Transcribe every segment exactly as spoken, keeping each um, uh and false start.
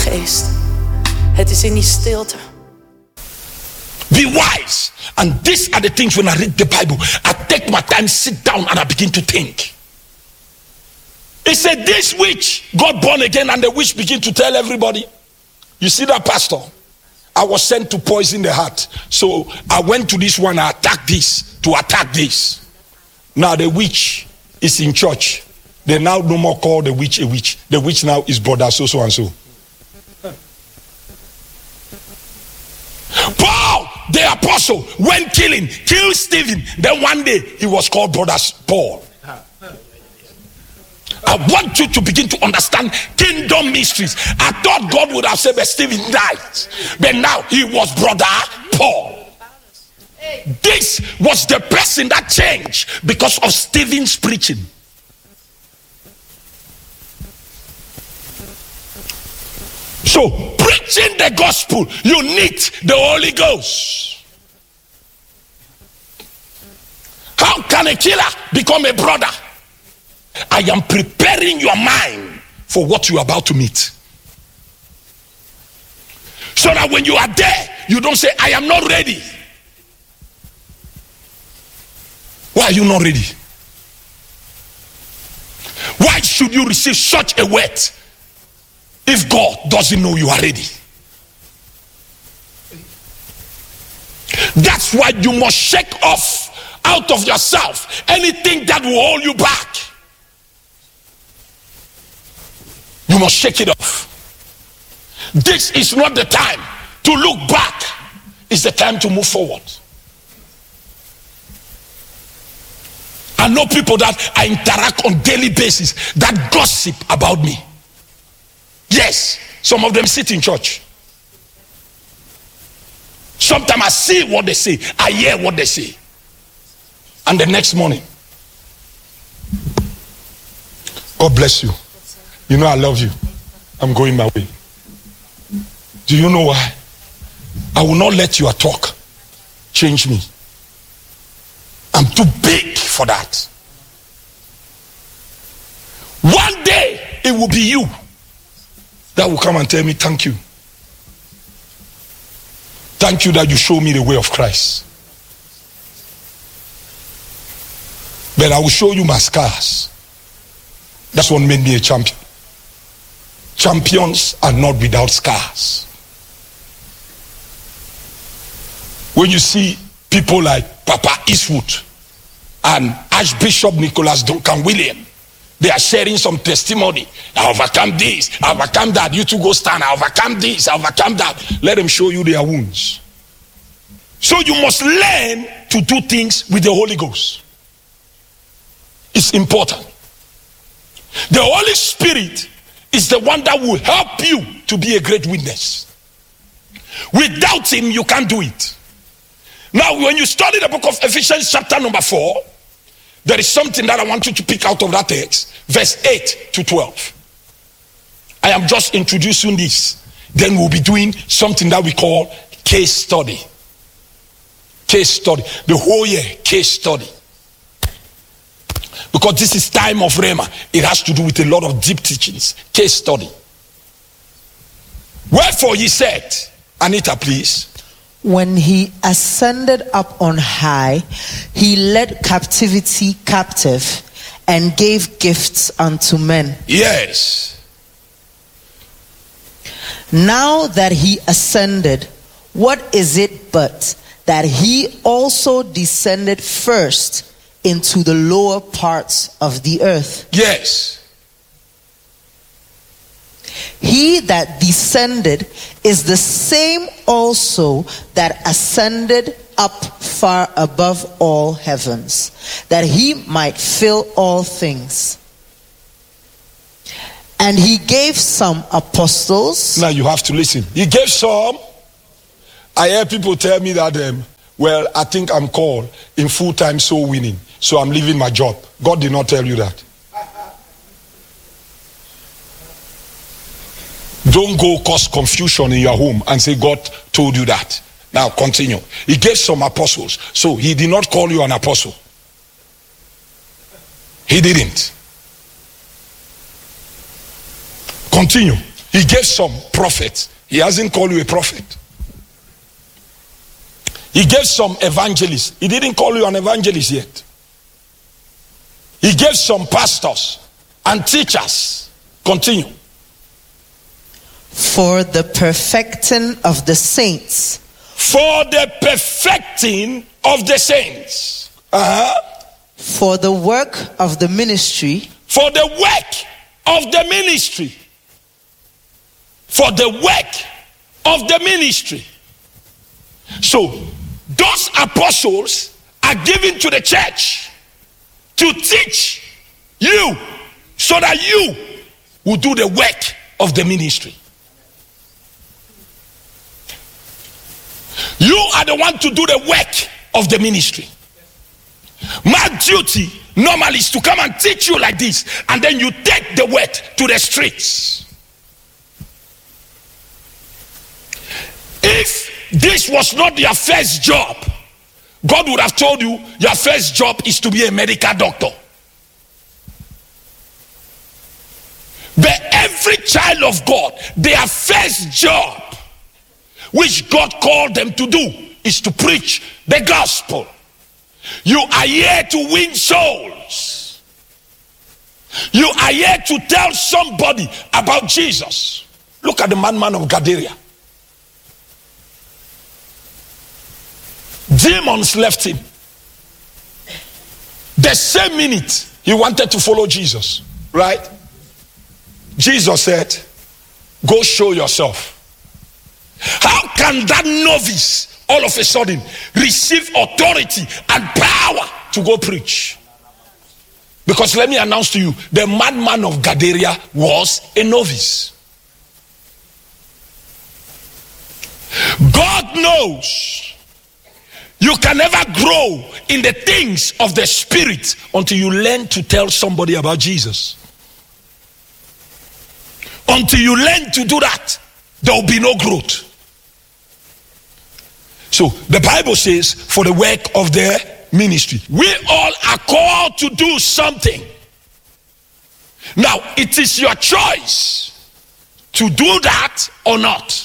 geest. Het is in die stilte. Be wise. And these are the things when I read the Bible, I take my time, sit down, and I begin to think. He said, this witch got born again, and the witch begin to tell everybody, you see that, pastor? I was sent to poison the heart. So I went to this one, I attacked this, to attack this. Now the witch is in church. They now no more call the witch a witch. The witch now is brother so so and so. Paul, the apostle, went killing, killed Stephen. Then one day he was called brother Paul. I want you to begin to understand kingdom mysteries. I thought God would have said that Stephen died, but now he was brother Paul. This was the person that changed because of Stephen's preaching. So, preaching the gospel, you need the Holy Ghost. How can a killer become a brother? I am preparing your mind for what you are about to meet. So that when you are there, you don't say, I am not ready. Why are you not ready? Why should you receive such a word if God doesn't know you are ready? That's why you must shake off out of yourself anything that will hold you back. You must shake it off. This is not the time to look back. It's the time to move forward. I know people that I interact on daily basis that gossip about me. Yes, some of them sit in church. Sometimes I see what they say, I hear what they say, and the next morning, God bless you. You know I love you. I'm going my way. Do you know why? I will not let your talk change me. I'm too big for that. One day it will be you that will come and tell me thank you. Thank you that you show me the way of Christ. But I will show you my scars. That's what made me a champion. Champions are not without scars. When you see people like Papa Eastwood and Archbishop Nicholas Duncan William, they are sharing some testimony. I overcome this, I overcome that. You two go stand, I overcome this, I overcome that. Let them show you their wounds. So you must learn to do things with the Holy Ghost. It's important. The Holy Spirit is the one that will help you to be a great witness. Without him, you can't do it. Now, when you study the book of Ephesians chapter number four, there is something that I want you to pick out of that text, verse eight to twelve. I am just introducing this. Then we'll be doing something that we call case study. Case study. The whole year, case study. Because this is time of Rhema. It has to do with a lot of deep teachings. Case study. Wherefore he said, Anita, please. When he ascended up on high, he led captivity captive and gave gifts unto men. Yes. Now that he ascended, what is it but that he also descended first into the lower parts of the earth? Yes. He that descended is the same also that ascended up far above all heavens, that he might fill all things. And he gave some apostles. Now you have to listen. He gave some. I hear people tell me that, um, well, I think I'm called in full-time soul winning, so I'm leaving my job. God did not tell you that. Don't go cause confusion in your home and say God told you that. Now continue. He gave some apostles, so he did not call you an apostle. He didn't. Continue. He gave some prophets. He hasn't called you a prophet. He gave some evangelists. He didn't call you an evangelist yet. He gave some pastors and teachers. Continue. For the perfecting of the saints. For the perfecting of the saints. Uh-huh. For the work of the ministry. For the work of the ministry. For the work of the ministry. So, those apostles are given to the church to teach you so that you will do the work of the ministry. You are the one to do the work of the ministry. My duty normally is to come and teach you like this, and then you take the word to the streets. If this was not your first job, God would have told you your first job is to be a medical doctor. But every child of God, their first job, which God called them to do, is to preach the gospel. You are here to win souls. You are here to tell somebody about Jesus. Look at the madman of Gadara. Demons left him. The same minute he wanted to follow Jesus, right? Jesus said, go show yourself. How can that novice all of a sudden receive authority and power to go preach? Because let me announce to you, the madman of Gadara was a novice. God knows you can never grow in the things of the spirit until you learn to tell somebody about Jesus. Until you learn to do that, there will be no growth. So the Bible says, for the work of their ministry. We all are called to do something. Now, it is your choice to do that or not.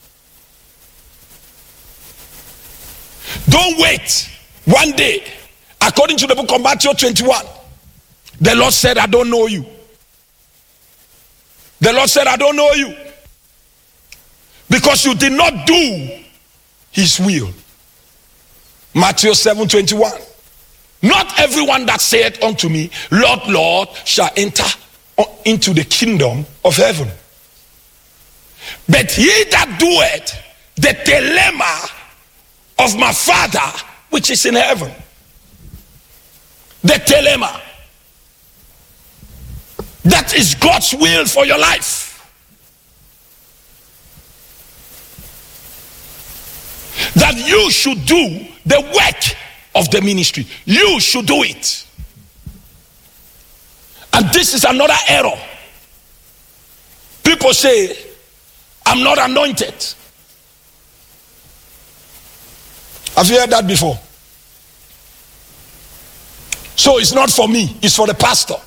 Don't wait. One day, according to the book of Matthew twenty-one, the Lord said, I don't know you. The Lord said, I don't know you. Because you did not do his will. Matthew seven twenty-one. Not everyone that saith unto me, Lord, Lord, shall enter into the kingdom of heaven, but he that doeth the telema of my Father which is in heaven. The telema. That is God's will for your life. That you should do the work of the ministry. You should do it. And this is another error. People say, I'm not anointed. Have you heard that before? So it's not for me, it's for the pastor.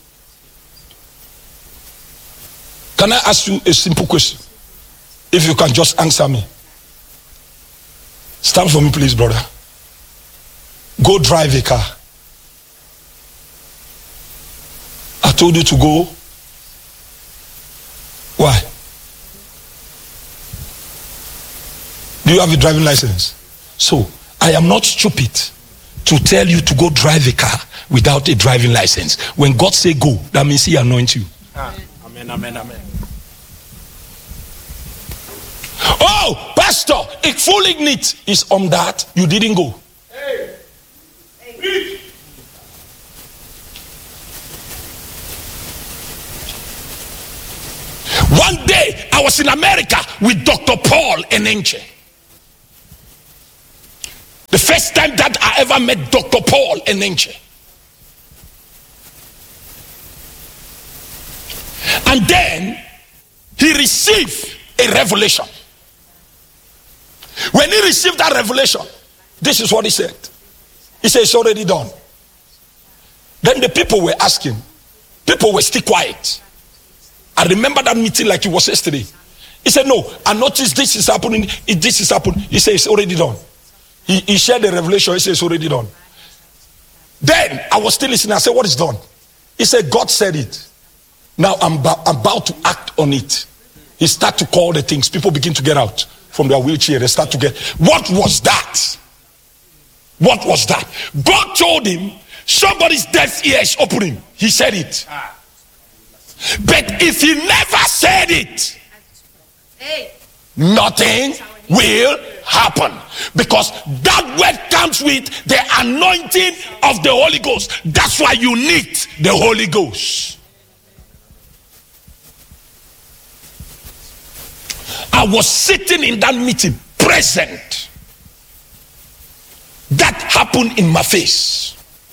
Can I ask you a simple question? If you can just answer me. Stand for me, please, brother. Go drive a car. I told you to go. Why? Do you have a driving license? So, I am not stupid to tell you to go drive a car without a driving license. When God say go, that means he anoints you. Ah, amen, amen, amen. Oh, pastor, a full ignite is on that. You didn't go. Hey. Hey. One day, I was in America with Doctor Paul Enenche. The first time that I ever met Doctor Paul Enenche. And then, he received a revelation. When he received that revelation, this is what he said. He said, it's already done. Then the people were asking. People were still quiet. I remember that meeting like it was yesterday. He said, no, I noticed this is happening. This is happening. He said, it's already done. He, he shared the revelation. He said, it's already done. Then I was still listening. I said, what is done? He said, God said it. Now I'm, ba- I'm about to act on it. He started to call the things. People begin to get out from their wheelchair. They start to get. What was that? What was that? God told him, somebody's deaf ear is opening. He said it. But if he never said it, nothing will happen. Because that word comes with the anointing of the Holy Ghost. That's why you need the Holy Ghost. I was sitting in that meeting, present. That happened in my face.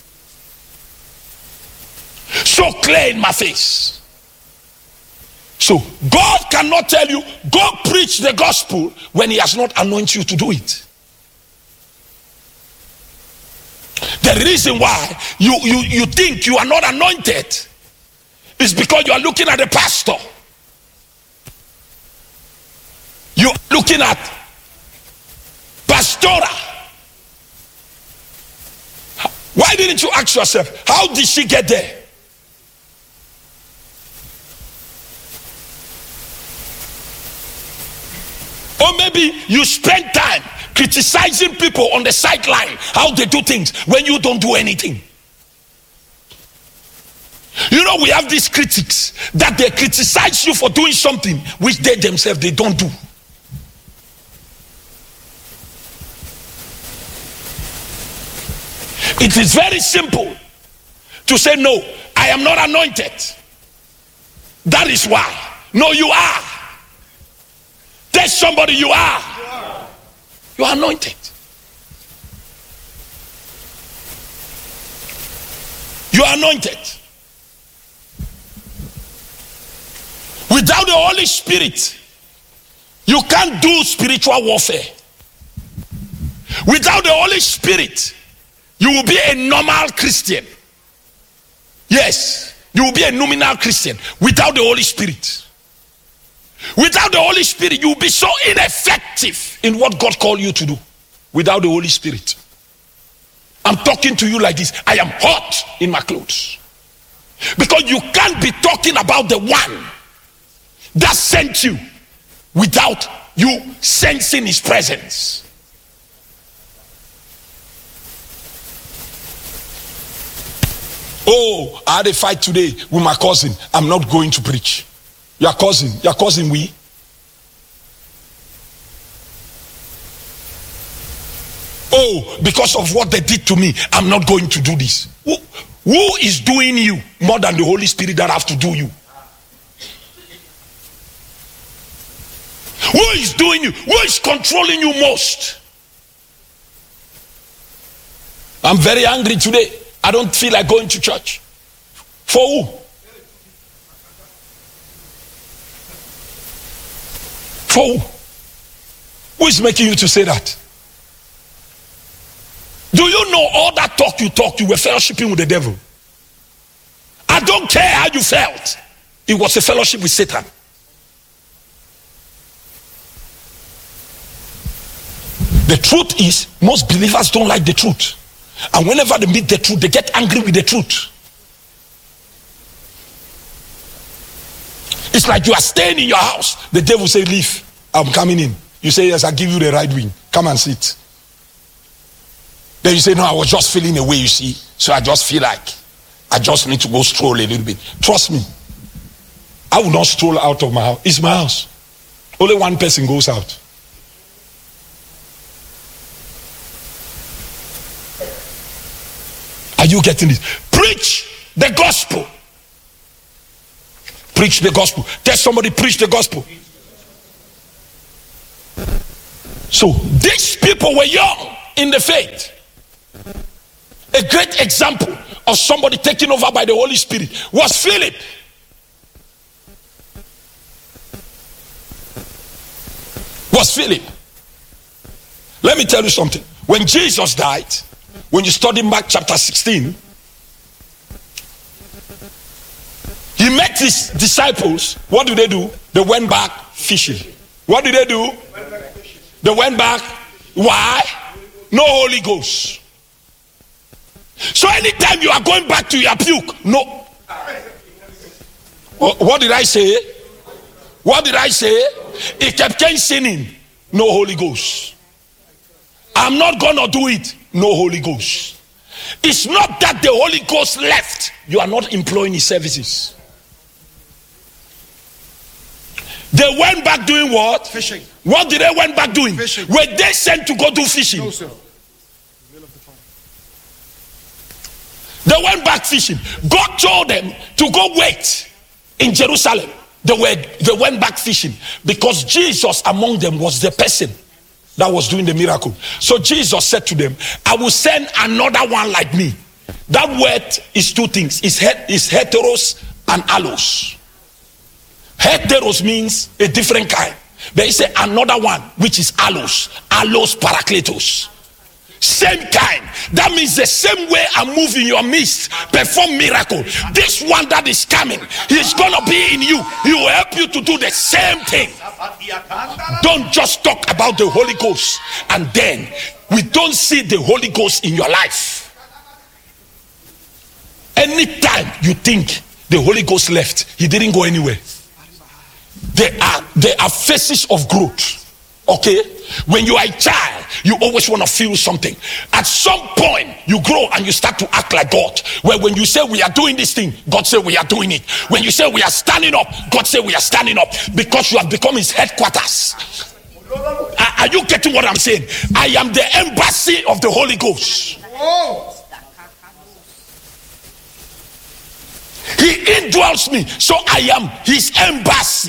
So clear in my face. So God cannot tell you, go preach the gospel when he has not anointed you to do it. The reason why you, you, you think you are not anointed is because you are looking at the pastor. You are looking at Pastora. Why didn't you ask yourself, how did she get there? Or maybe you spend time criticizing people on the sideline, how they do things, when you don't do anything. You know, we have these critics that they criticize you for doing something which they themselves they don't do. It is very simple to say, no, I am not anointed. That is why. No, you are. Tell somebody you are. You are anointed. You are anointed. Without the Holy Spirit, you can't do spiritual warfare. Without the Holy Spirit, you will be a normal Christian. Yes, you will be a nominal Christian without the Holy Spirit. Without the Holy Spirit, you will be so ineffective in what God called you to do. Without the Holy Spirit. I'm talking to you like this. I am hot in my clothes. Because you can't be talking about the one that sent you without you sensing his presence. Oh, I had a fight today with my cousin. I'm not going to preach. Your cousin, your cousin, we. Oh, because of what they did to me, I'm not going to do this. Who, who is doing you more than the Holy Spirit that have to do you? Who is doing you? Who is controlling you most? I'm very angry today. I don't feel like going to church. For who? For who? Who is making you to say that? Do you know all that talk you talk, you were fellowshipping with the devil? I don't care how you felt. It was a fellowship with Satan. The truth is, most believers don't like the truth. And whenever they meet the truth, they get angry with the truth. It's like you are staying in your house. The devil say, leave, I'm coming in. You say, yes, I give you the right wing. Come and sit. Then you say, no, I was just feeling a way, you see. So I just feel like I just need to go stroll a little bit. Trust me, I will not stroll out of my house. It's my house. Only one person goes out. Are you getting this? Preach the gospel. Preach the gospel. Tell somebody, preach the gospel. So these people were young in the faith. A great example of somebody taken over by the Holy Spirit was Philip. Was Philip. Let me tell you something. When Jesus died, when you study Mark chapter sixteen, he met his disciples, what do they do? They went back fishing. What did they do? They went back. Why? No Holy Ghost. So anytime you are going back to your puke, no. What did I say? What did I say? He kept sinning. No Holy Ghost. I'm not gonna do it. No Holy Ghost. It's not that the Holy Ghost left. You are not employing his services. They went back doing what? Fishing. What did they went back doing? Fishing. Were they sent to go do fishing? No, sir. They went back fishing. God told them to go wait in Jerusalem. They were they went back fishing because Jesus among them was the person that was doing the miracle. So Jesus said to them, I will send another one like me. That word is two things. It's, het- it's heteros and allos. Heteros means a different kind. But it's another one which is allos. Allos parakletos. Same kind. That means the same way I move in your midst, perform miracle. This one that is coming, he's gonna be in you. He will help you to do the same thing. Don't just talk about the Holy Ghost and then we don't see the Holy Ghost in your life. Anytime you think the Holy Ghost left, he didn't go anywhere. There are there are phases of growth. Okay, when you are a child, you always want to feel something. At some point, you grow and you start to act like God. Where when you say we are doing this thing, God say we are doing it. When you say we are standing up, God say we are standing up, because you have become his headquarters. Are, are you getting what I'm saying? I am the embassy of the Holy Ghost. He indwells me, so I am his embassy.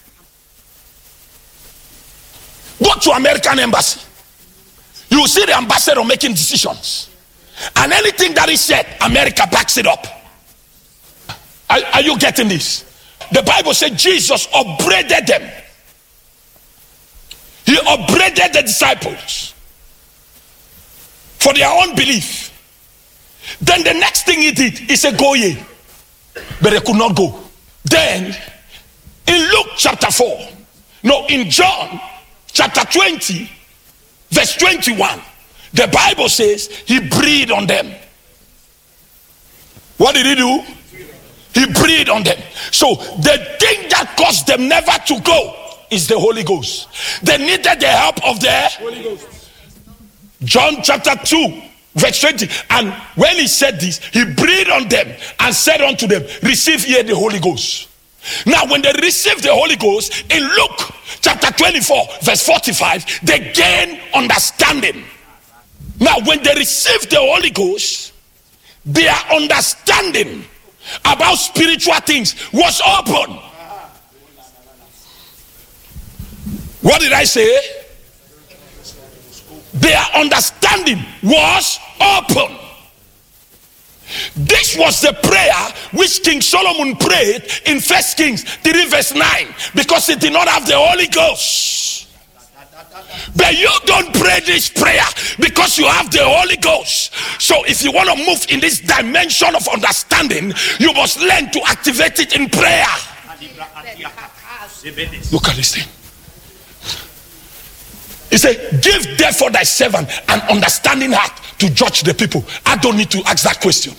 Go to American embassy. You will see the ambassador making decisions. And anything that is said, America backs it up. Are, are you getting this? The Bible said Jesus upbraided them. He upbraided the disciples for their unbelief. Then the next thing he did, he said, go ye. But they could not go. Then, in Luke chapter four, no, in John chapter twenty, verse twenty-one, the Bible says he breathed on them. What did he do? He breathed on them. So the thing that caused them never to go is the Holy Ghost. They needed the help of the Holy Ghost. John chapter two, verse twenty. And when he said this, he breathed on them and said unto them, receive ye the Holy Ghost. Now when they received the Holy Ghost, in Luke chapter twenty-four, verse forty-five, they gain understanding. Now when they received the Holy Ghost, their understanding about spiritual things was open. What did I say? Their understanding was open. This was the prayer which King Solomon prayed in First Kings three verse nine, because he did not have the Holy Ghost. But you don't pray this prayer because you have the Holy Ghost. So if you want to move in this dimension of understanding, you must learn to activate it in prayer. Look at this thing. He said, give therefore thy servant an understanding heart to judge the people. I don't need to ask that question.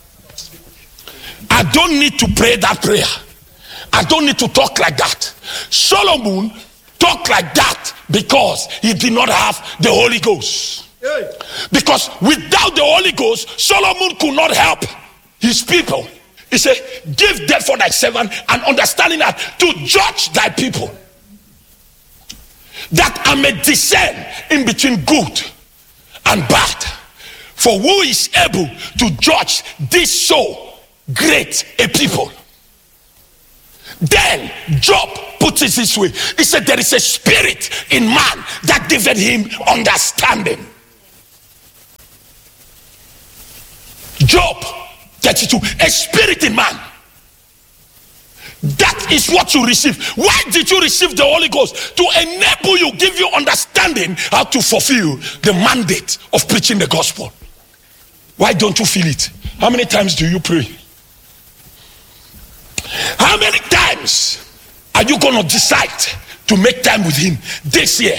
I don't need to pray that prayer. I don't need to talk like that. Solomon talked like that because he did not have the Holy Ghost. Because without the Holy Ghost, Solomon could not help his people. He said, give therefore thy servant an understanding heart to judge thy people, that I may discern in between good and bad. For who is able to judge this so great a people? Then Job puts it this way. He said, there is a spirit in man that giveth him understanding. Job thirty-two, a spirit in man. That is what you receive. Why did you receive the Holy Ghost? To enable you, give you understanding how to fulfill the mandate of preaching the gospel. Why don't you feel it? How many times do you pray? How many times are you going to decide to make time with him this year?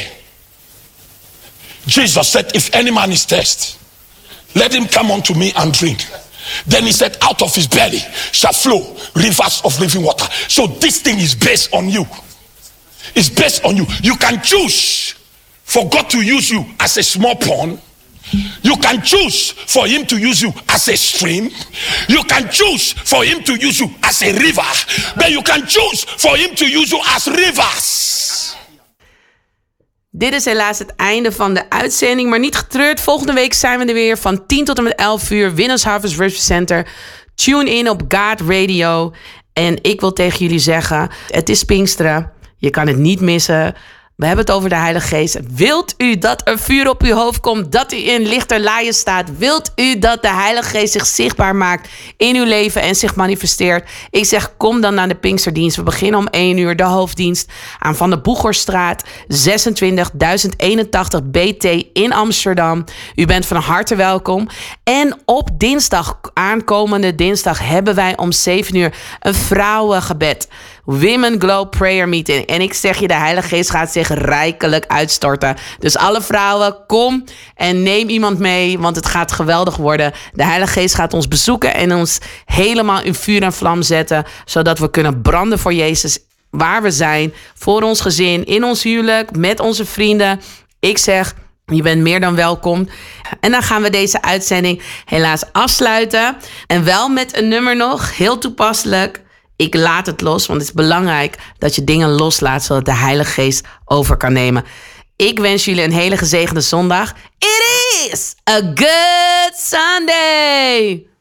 Jesus said, if any man is thirsty, let him come unto me and drink. Then he said, out of his belly shall flow rivers of living water. So this thing is based on you. It's based on you. You can choose for God to use you as a small pond. You can choose for him to use you as a stream. You can choose for him to use you as a river. But you can choose for him to use you as rivers. Dit is helaas het einde van de uitzending. Maar niet getreurd. Volgende week zijn we er weer van tien tot en met elf uur. Winners Harvest Worship Center. Tune in op God Radio. En ik wil tegen jullie zeggen, het is Pinksteren. Je kan het niet missen. We hebben het over de Heilige Geest. Wilt u dat er vuur op uw hoofd komt, dat u in lichterlaaien staat? Wilt u dat de Heilige Geest zich zichtbaar maakt in uw leven en zich manifesteert? Ik zeg, kom dan naar de Pinksterdienst. We beginnen om één uur, de hoofddienst aan Van de Boeghorststraat zesentwintig duizend eenentachtig B T in Amsterdam. U bent van harte welkom. En op dinsdag, aankomende dinsdag, hebben wij om zeven uur een vrouwengebed. Women Glow Prayer Meeting. En ik zeg je, de Heilige Geest gaat zich rijkelijk uitstorten. Dus alle vrouwen, kom en neem iemand mee, want het gaat geweldig worden. De Heilige Geest gaat ons bezoeken en ons helemaal in vuur en vlam zetten, zodat we kunnen branden voor Jezus waar we zijn, voor ons gezin, in ons huwelijk, met onze vrienden. Ik zeg, je bent meer dan welkom. En dan gaan we deze uitzending helaas afsluiten. En wel met een nummer nog, heel toepasselijk. Ik laat het los, want het is belangrijk dat je dingen loslaat, zodat de Heilige Geest over kan nemen. Ik wens jullie een hele gezegende zondag. It is a good Sunday!